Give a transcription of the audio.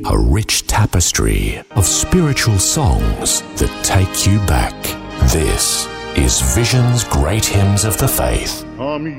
a rich tapestry of spiritual songs that take you back. This is Vision's Great Hymns of the Faith. Come